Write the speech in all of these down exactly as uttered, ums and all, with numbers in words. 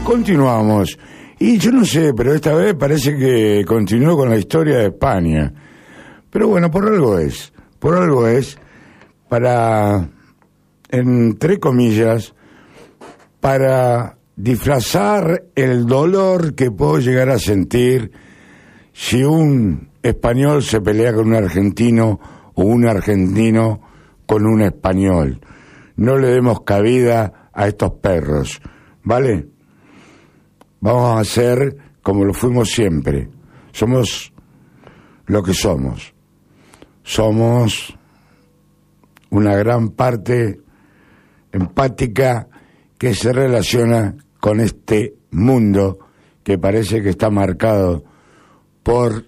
Continuamos. Y yo no sé, pero esta vez parece que continuó con la historia de España. Pero bueno, por algo es. Por algo es para, entre comillas, para disfrazar el dolor que puedo llegar a sentir si un español se pelea con un argentino o un argentino con un español. No le demos cabida a estos perros, ¿vale? Vamos a hacer como lo fuimos siempre. Somos lo que somos. Somos una gran parte empática que se relaciona con este mundo que parece que está marcado por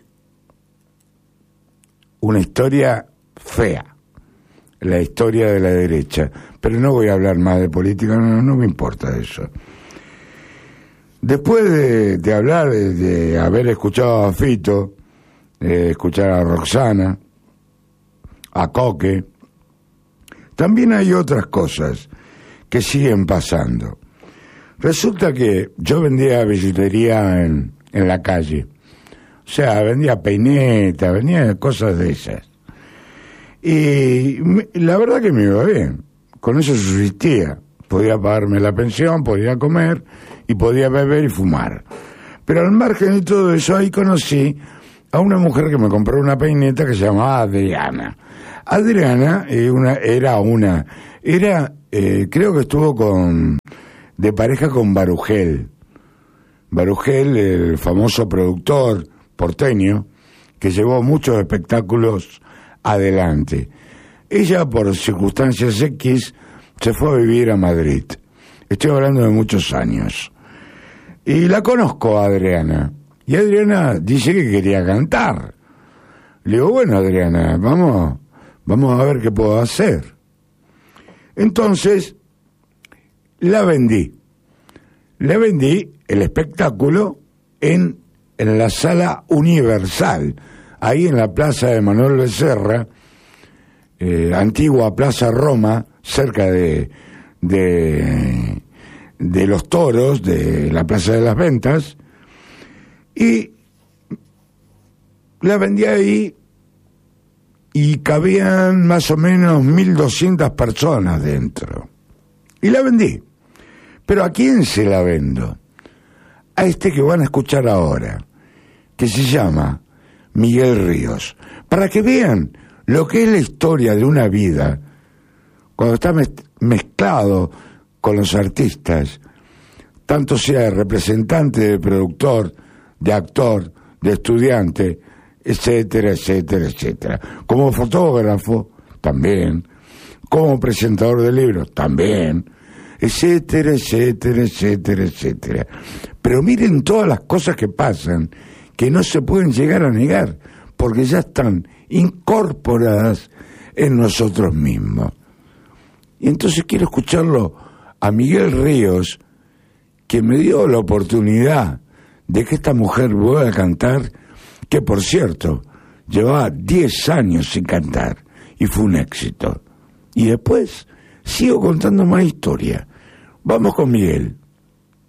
una historia fea, la historia de la derecha. Pero no voy a hablar más de política, no, no me importa eso. Después de, de hablar, de, de haber escuchado a Fito, de escuchar a Roxana, a Coque, también hay otras cosas que siguen pasando. Resulta que yo vendía billutería en, en la calle. O sea, vendía peinetas, vendía cosas de esas. Y me, la verdad que me iba bien. Con eso subsistía. Podía pagarme la pensión, podía comer y podía beber y fumar. Pero al margen de todo eso, ahí conocí a una mujer que me compró una peineta que se llamaba Adriana. Adriana eh, una, era una... era eh, creo que estuvo con de pareja con Barugel. Barugel, el famoso productor porteño, que llevó muchos espectáculos adelante. Ella, por circunstancias X, se fue a vivir a Madrid. Estoy hablando de muchos años. Y la conozco a Adriana. Y Adriana dice que quería cantar. Le digo, bueno, Adriana, vamos, vamos a ver qué puedo hacer. Entonces, la vendí. Le vendí el espectáculo en, en la Sala Universal, ahí en la Plaza de Manuel Becerra, eh, antigua Plaza Roma, cerca de, de, de los toros, de la Plaza de las Ventas, y la vendí ahí y cabían más o menos mil doscientas personas dentro. Y la vendí. Pero ¿a quién se la vendo? A este que van a escuchar ahora, que se llama Miguel Ríos, para que vean lo que es la historia de una vida cuando está mezclado con los artistas, tanto sea de representante, de productor, de actor, de estudiante, etcétera, etcétera, etcétera. Como fotógrafo, también. Como presentador de libros, también. Etcétera, etcétera, etcétera, etcétera. Pero miren todas las cosas que pasan, que no se pueden llegar a negar, porque ya están incorporadas en nosotros mismos. Y entonces quiero escucharlo a Miguel Ríos, que me dio la oportunidad de que esta mujer vuelva a cantar, que por cierto, llevaba diez años sin cantar, y fue un éxito. Y después, sigo contando más historia. Vamos con Miguel.